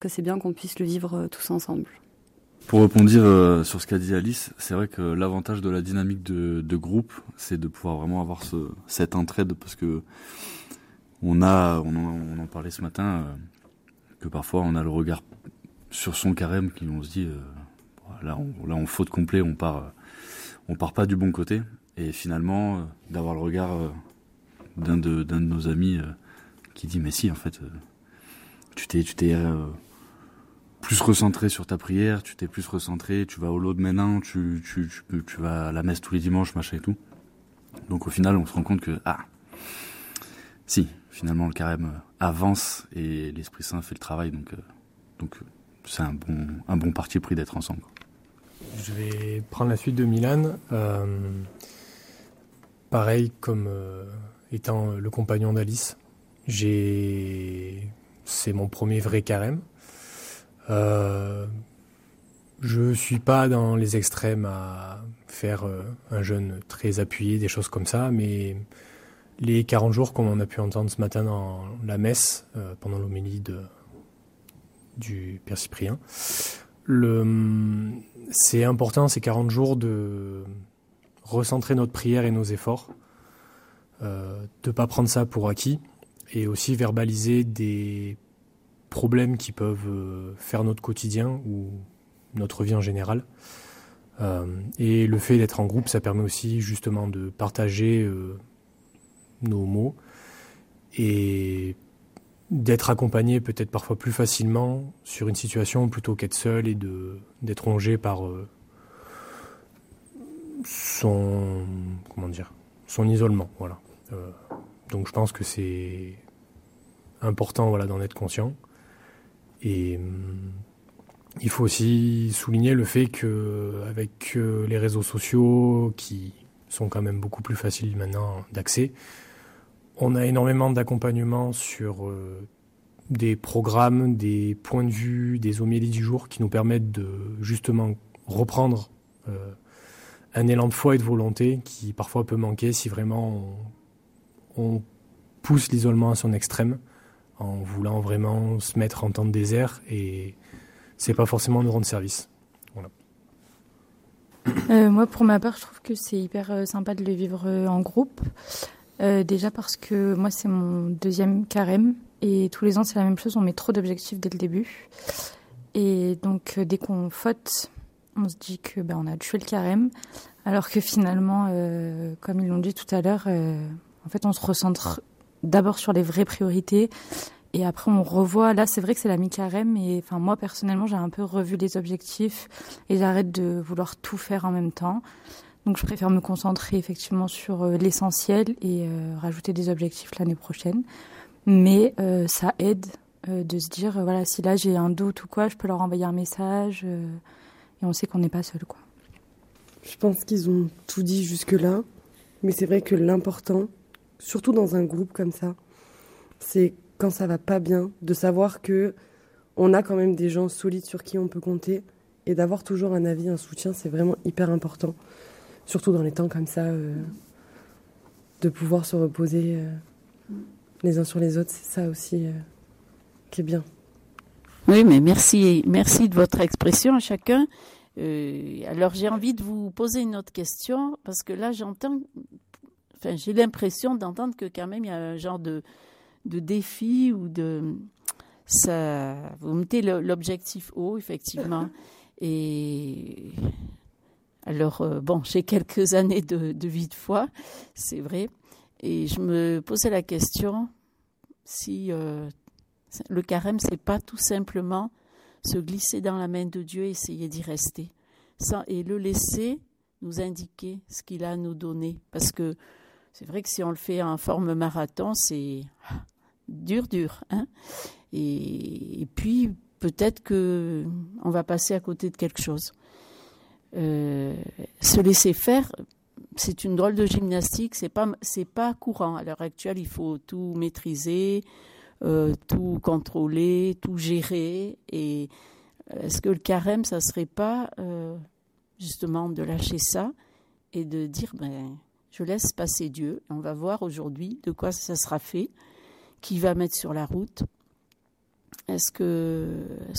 que c'est bien qu'on puisse le vivre tous ensemble. Pour rebondir sur ce qu'a dit Alice, c'est vrai que l'avantage de la dynamique de groupe, c'est de pouvoir vraiment avoir cette entraide, parce que on en parlait ce matin, que parfois on a le regard sur son carême, qui on se dit là on faute complet, on part pas du bon côté, et finalement d'avoir le regard d'un de nos amis qui dit mais si, en fait tu t'es plus recentré sur ta prière, tu t'es plus recentré, tu vas au lot de maintenant, tu vas à la messe tous les dimanches, machin et tout. Donc au final, on se rend compte que, si, finalement le carême avance et l'Esprit Saint fait le travail, donc c'est un bon parti pris d'être ensemble. Je vais prendre la suite de Milan. Pareil, comme étant le compagnon d'Alice, c'est mon premier vrai carême. Je suis pas dans les extrêmes à faire un jeûne très appuyé, des choses comme ça, mais les 40 jours, comme on a pu entendre ce matin dans la messe, pendant l'homélie du Père Cyprien, c'est important, ces 40 jours, de recentrer notre prière et nos efforts, de pas prendre ça pour acquis, et aussi verbaliser des problèmes qui peuvent faire notre quotidien ou notre vie en général. Et le fait d'être en groupe, ça permet aussi justement de partager nos maux et d'être accompagné peut-être parfois plus facilement sur une situation plutôt qu'être seul et d'être rongé par son isolement. Voilà. Donc je pense que c'est important d'en être conscient. Et il faut aussi souligner le fait qu'avec les réseaux sociaux, qui sont quand même beaucoup plus faciles maintenant d'accès, on a énormément d'accompagnement sur des programmes, des points de vue, des homélies du jour qui nous permettent de justement reprendre un élan de foi et de volonté qui parfois peut manquer si vraiment on pousse l'isolement à son extrême, en voulant vraiment se mettre en temps de désert, et c'est pas forcément nous rendre service. Voilà. Moi, pour ma part, je trouve que c'est hyper sympa de le vivre en groupe. Déjà parce que moi, c'est mon deuxième carême, et tous les ans, c'est la même chose, on met trop d'objectifs dès le début. Et donc, dès qu'on faute, on se dit que on a tué le carême, alors que finalement, comme ils l'ont dit tout à l'heure, en fait, on se recentre d'abord sur les vraies priorités, et après on revoit. Là, c'est vrai que c'est la mi-carême, et moi personnellement, j'ai un peu revu les objectifs et j'arrête de vouloir tout faire en même temps. Donc je préfère me concentrer effectivement sur l'essentiel et rajouter des objectifs l'année prochaine. Mais ça aide de se dire, voilà, si là j'ai un doute ou quoi, je peux leur envoyer un message, et on sait qu'on n'est pas seul, quoi. Je pense qu'ils ont tout dit jusque-là, mais c'est vrai que l'important, surtout dans un groupe comme ça, c'est quand ça va pas bien, de savoir que on a quand même des gens solides sur qui on peut compter, et d'avoir toujours un avis, un soutien, c'est vraiment hyper important. Surtout dans les temps comme ça, de pouvoir se reposer les uns sur les autres, c'est ça aussi qui est bien. Oui, mais merci de votre expression à chacun. Alors j'ai envie de vous poser une autre question, parce que là j'ai l'impression d'entendre que quand même il y a un genre de défi ou ça, vous mettez l'objectif haut, effectivement. Et alors, j'ai quelques années de vie de foi, c'est vrai, et je me posais la question si le carême, c'est pas tout simplement se glisser dans la main de Dieu et essayer d'y rester, et le laisser nous indiquer ce qu'il a à nous donner. Parce que c'est vrai que si on le fait en forme marathon, c'est dur, hein. Et puis, peut-être qu'on va passer à côté de quelque chose. Se laisser faire, c'est une drôle de gymnastique, c'est pas courant. À l'heure actuelle, il faut tout maîtriser, tout contrôler, tout gérer. Et est-ce que le carême, ça serait pas justement de lâcher ça et de dire, je laisse passer Dieu, on va voir aujourd'hui de quoi ça sera fait, qui va mettre sur la route. Est-ce